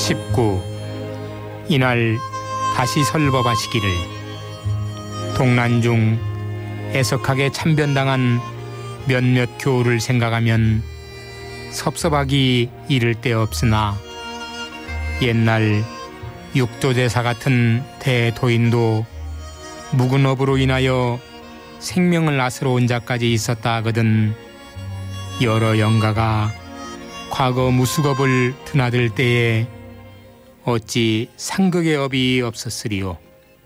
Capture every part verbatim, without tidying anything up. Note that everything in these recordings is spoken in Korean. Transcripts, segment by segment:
십구. 이날 다시 설법하시기를. 동란 중 애석하게 참변당한 몇몇 교우를 생각하면 섭섭하기 이를 데 없으나 옛날 육조대사 같은 대도인도 묵은 업으로 인하여 생명을 앗으러온 자까지 있었다 하거든. 여러 영가가 과거 무수겁을 드나들 때에 어찌 상극의 업이 없었으리요.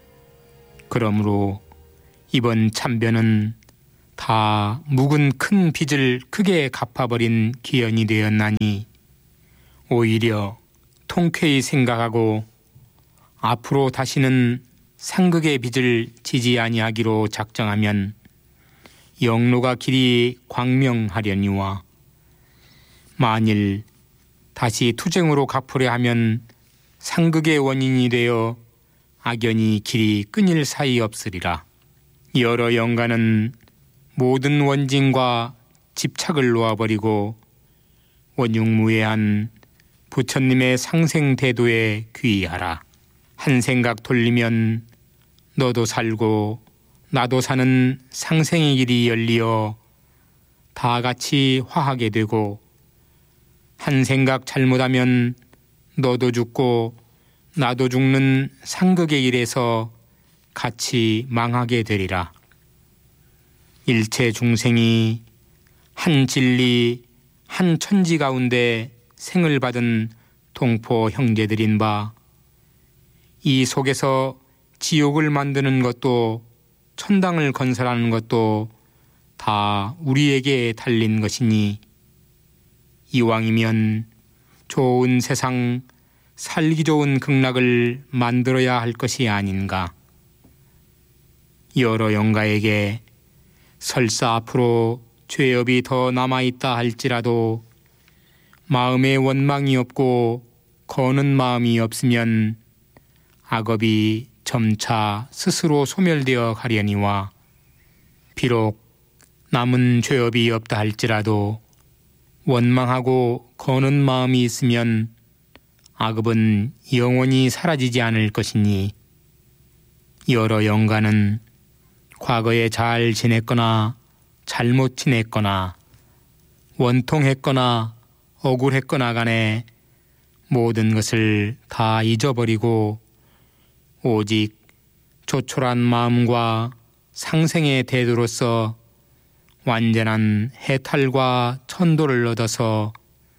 그러므로 이번 참변은 다 묵은 큰 빚을 크게 갚아버린 기연이 되었나니 오히려 통쾌히 생각하고 앞으로 다시는 상극의 빚을 지지 아니하기로 작정하면 영로가 길이 광명하려니와 만일 다시 투쟁으로 갚으려 하면 상극의 원인이 되어 악연이 길이 끊일 사이 없으리라. 여러 영가는 모든 원진과 집착을 놓아버리고 원육무예한 부처님의 상생대도에 귀의하라. 한 생각 돌리면 너도 살고 나도 사는 상생의 길이 열리어 다 같이 화하게 되고 한 생각 잘못하면 너도 죽고 나도 죽는 상극의 길에서 같이 망하게 되리라. 일체 중생이 한 진리 한 천지 가운데 생을 받은 동포 형제들인 바 이 속에서 지옥을 만드는 것도 천당을 건설하는 것도 다 우리에게 달린 것이니 이왕이면 좋은 세상 살기 좋은 극락을 만들어야 할 것이 아닌가. 여러 영가에게 설사 앞으로 죄업이 더 남아있다 할지라도 마음에 원망이 없고 거는 마음이 없으면 악업이 점차 스스로 소멸되어 가려니와 비록 남은 죄업이 없다 할지라도 원망하고 거는 마음이 있으면 악업은 영원히 사라지지 않을 것이니 여러 영가는 과거에 잘 지냈거나 잘못 지냈거나 원통했거나 억울했거나 간에 모든 것을 다 잊어버리고 오직 조촐한 마음과 상생의 태도로서 완전한 해탈과 천도를 얻어서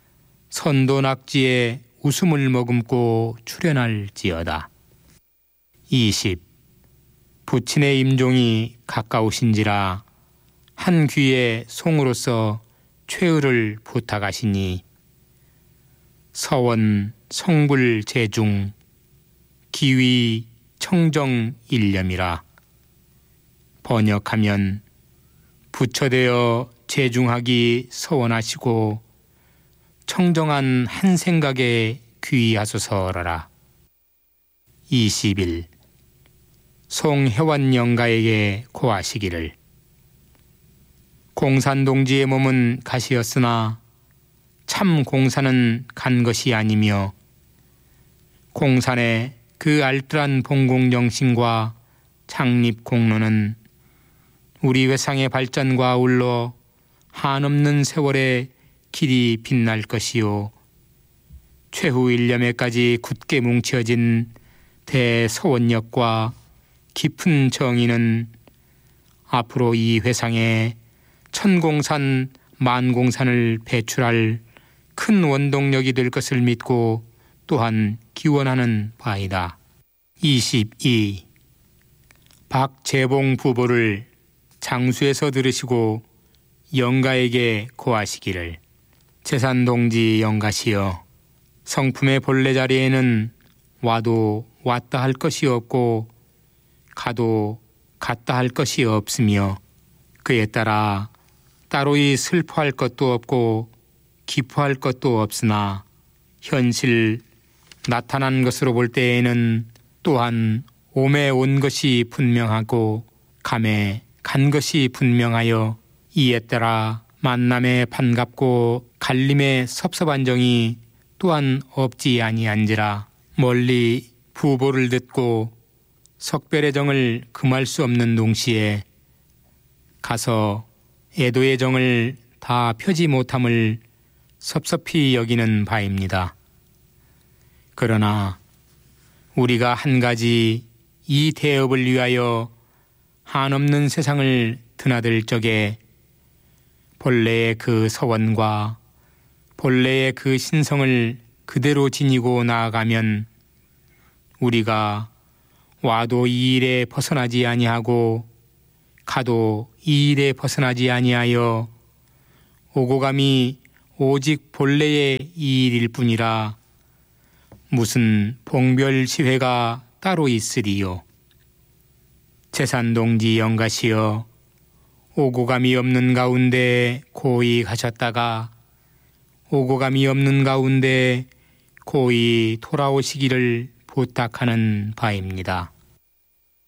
선도낙지에 웃음을 머금고 출현할지어다. 이십. 부친의 임종이 가까우신지라 한 귀에 송으로서 최의를 부탁하시니 서원 성불 제중 기위 청정 일념이라. 번역하면 부처되어 제중하기 서원하시고 청정한 한 생각에 귀의하소서라. 이십일. 송혜완 영가에게 고하시기를. 공산동지의 몸은 가시였으나 참 공산은 간 것이 아니며 공산의 그 알뜰한 봉공정신과 창립공로는 우리 회상의 발전과 아울러 한없는 세월에 길이 빛날 것이요 최후 일념에까지 굳게 뭉쳐진 대서원력과 깊은 정의는 앞으로 이 회상에 천공산 만공산을 배출할 큰 원동력이 될 것을 믿고 또한 기원하는 바이다. 이십이. 박재봉 부보를 장수에서 들으시고 영가에게 고하시기를. 재산동지 영가시여, 성품의 본래 자리에는 와도 왔다 할 것이 없고 가도 갔다 할 것이 없으며 그에 따라 따로이 슬퍼할 것도 없고 기뻐할 것도 없으나 현실 나타난 것으로 볼 때에는 또한 오매 온 것이 분명하고 감에 간 것이 분명하여 이에 따라 만남에 반갑고 갈림에 섭섭한 정이 또한 없지 아니한지라. 멀리 부보를 듣고 석별의 정을 금할 수 없는 동시에 가서 애도의 정을 다 펴지 못함을 섭섭히 여기는 바입니다. 그러나 우리가 한 가지 이 대업을 위하여 한없는 세상을 드나들 적에 본래의 그 서원과 본래의 그 신성을 그대로 지니고 나아가면 우리가 와도 이 일에 벗어나지 아니하고 가도 이 일에 벗어나지 아니하여 오고 감이 오직 본래의 이 일일 뿐이라 무슨 봉별시회가 따로 있으리요. 제산동지 영가시여 오고 감이 없는 가운데 고이 가셨다가 오고 감이 없는 가운데 고이 돌아오시기를 부탁하는 바입니다.